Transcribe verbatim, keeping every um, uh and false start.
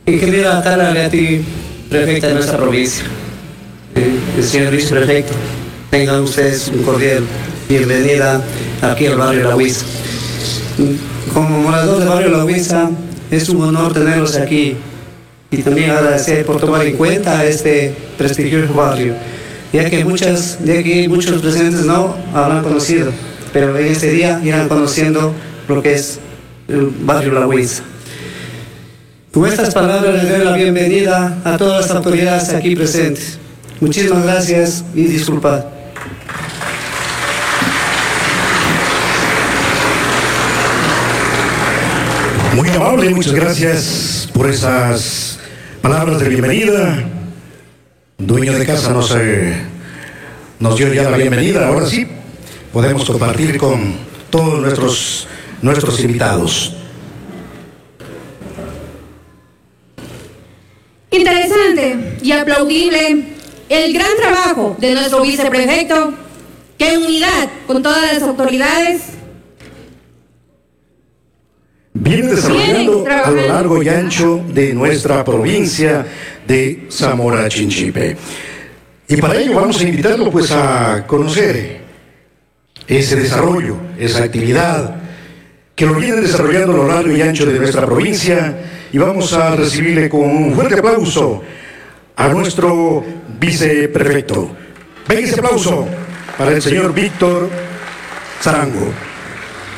Ingeniera Tana Gatti, prefecta de nuestra provincia. Eh, el señor viceprefecto, tengan ustedes un cordial bienvenida aquí al barrio La Huiza. Como morador del barrio La Huiza, es un honor tenerlos aquí y también agradecer por tomar en cuenta este prestigioso barrio, ya que muchas de aquí, muchos presentes no habrán conocido, pero en este día irán conociendo lo que es el barrio La Huiza. Con estas palabras les doy la bienvenida a todas las autoridades aquí presentes. Muchísimas gracias y disculpad. Muy amable, muchas gracias por esas palabras de bienvenida. Dueño de casa nos, eh, nos dio ya la bienvenida. Ahora sí, podemos compartir con todos nuestros, nuestros invitados. Interesante y aplaudible el gran trabajo de nuestro viceprefecto, que en unidad con todas las autoridades viene desarrollando a lo largo y ancho de nuestra provincia de Zamora Chinchipe. Y para ello vamos a invitarlo pues a conocer ese desarrollo, esa actividad que lo viene desarrollando a lo largo y ancho de nuestra provincia, y vamos a recibirle con un fuerte aplauso a nuestro viceprefecto. Venga ese aplauso para el señor Víctor Zarango.